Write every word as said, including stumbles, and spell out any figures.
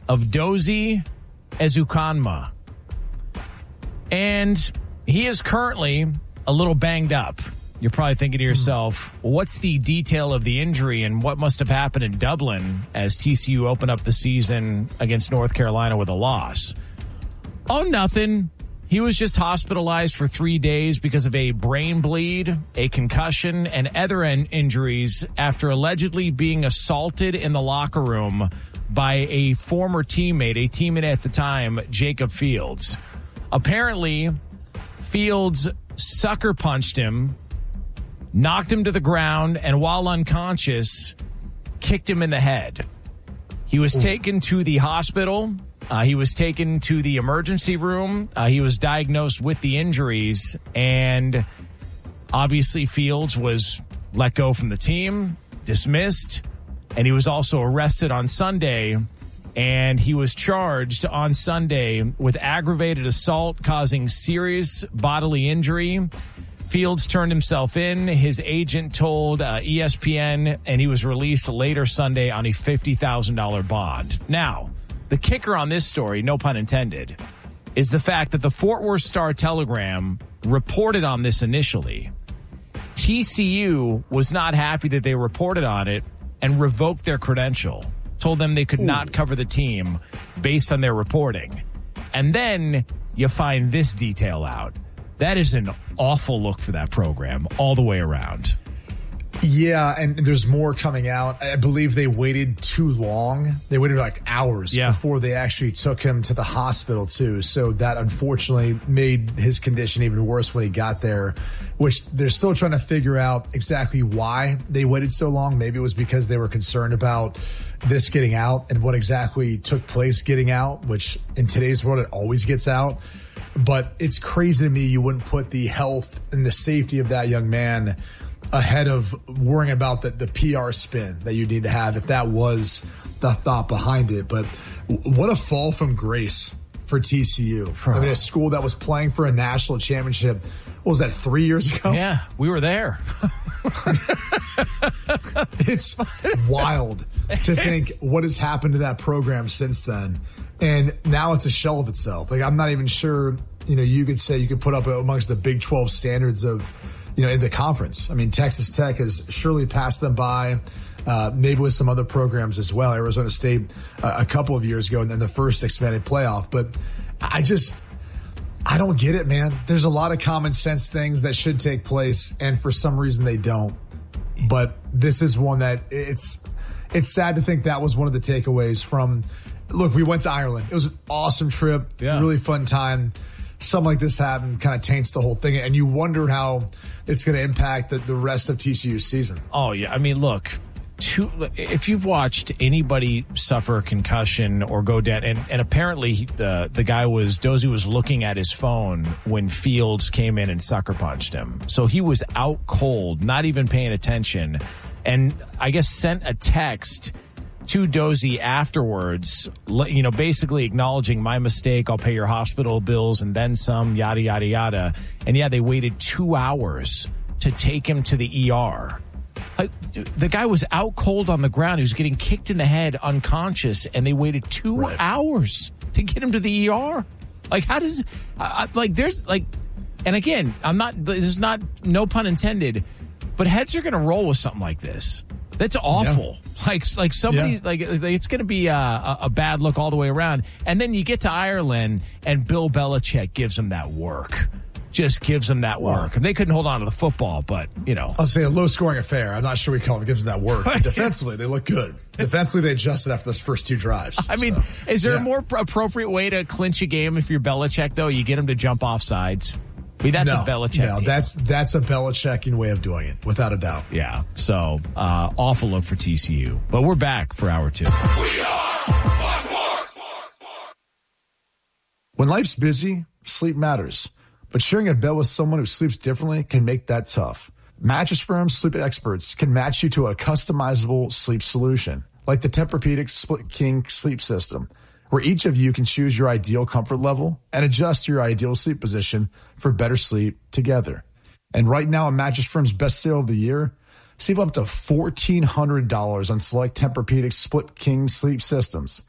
of Dozie Ezukanma. And he is currently a little banged up. You're probably thinking to yourself, well, what's the detail of the injury and what must have happened in Dublin as T C U opened up the season against North Carolina with a loss? Oh, nothing. He was just hospitalized for three days because of a brain bleed, a concussion, and other in- injuries after allegedly being assaulted in the locker room by a former teammate, a teammate at the time, Jacob Fields. Apparently, Fields sucker punched him, knocked him to the ground, and while unconscious, kicked him in the head. He was Ooh. taken to the hospital. Uh, he was taken to the emergency room. Uh, he was diagnosed with the injuries, and obviously Fields was let go from the team, dismissed, and he was also arrested on Sunday, and he was charged on Sunday with aggravated assault causing serious bodily injury. Fields turned himself in. His agent told uh, E S P N, and he was released later Sunday on a fifty thousand dollars bond. Now, the kicker on this story, no pun intended, is the fact that the Fort Worth Star-Telegram reported on this initially. T C U was not happy that they reported on it and revoked their credential, told them they could Ooh. not cover the team based on their reporting. And then you find this detail out. That is an awful look for that program all the way around. Yeah, and there's more coming out. I believe they waited too long. They waited like hours yeah. before they actually took him to the hospital, too. So that unfortunately made his condition even worse when he got there, which they're still trying to figure out exactly why they waited so long. Maybe it was because they were concerned about this getting out and what exactly took place getting out, which in today's world, it always gets out. But it's crazy to me you wouldn't put the health and the safety of that young man ahead of worrying about the, the P R spin that you need to have if that was the thought behind it. But what a fall from grace for T C U. I mean, a school that was playing for a national championship, what was that, three years ago? Yeah, we were there. It's wild to think what has happened to that program since then. And now it's a shell of itself. Like, I'm not even sure, you know, you could say you could put up amongst the Big twelve standards of, you know, in the conference. I mean, Texas Tech has surely passed them by, uh, maybe with some other programs as well. Arizona State uh, a couple of years ago and then the first expanded playoff. But I just, I don't get it, man. There's a lot of common sense things that should take place, and for some reason they don't. But this is one that it's, it's sad to think that was one of the takeaways from. Look, we went to Ireland. It was an awesome trip, yeah. really fun time. Something like this happened kind of taints the whole thing, and you wonder how it's going to impact the, the rest of T C U's season. Oh, yeah. I mean, look, two, if you've watched anybody suffer a concussion or go down, and, and apparently he, the, the guy was, Dozie was looking at his phone when Fields came in and sucker punched him. So he was out cold, not even paying attention, and I guess sent a text to Dozie afterwards, you know, basically acknowledging my mistake. I'll pay your hospital bills and then some, yada, yada, yada. And yeah, they waited two hours to take him to the E R. Like, the guy was out cold on the ground. He was getting kicked in the head, unconscious, and they waited two right. hours to get him to the E R. Like, how does, uh, like, there's, like, and again, I'm not, this is not, no pun intended, but heads are going to roll with something like this. That's awful. Yeah. Like, like somebody's yeah. like, it's going to be a, a, a bad look all the way around. And then you get to Ireland, and Bill Belichick gives them that work. Just gives them that work. And they couldn't hold on to the football, but, you know. I'll say a low-scoring affair. I'm not sure we call them gives them that work. But defensively, they look good. Defensively, they adjusted after those first two drives. I mean, so, is there yeah. a more appropriate way to clinch a game if you're Belichick, though? You get them to jump off sides. I mean, that's no, a Belichick No, team. that's that's a Belichickian way of doing it, without a doubt. Yeah. So, uh, awful look for T C U. But we're back for hour two. We are When life's busy, sleep matters. But sharing a bed with someone who sleeps differently can make that tough. Mattress Firm sleep experts can match you to a customizable sleep solution, like the Tempur-Pedic Split King sleep system, where each of you can choose your ideal comfort level and adjust your ideal sleep position for better sleep together. And right now, at Mattress Firm's best sale of the year, save up to fourteen hundred dollars on select Tempur-Pedic Split King sleep systems.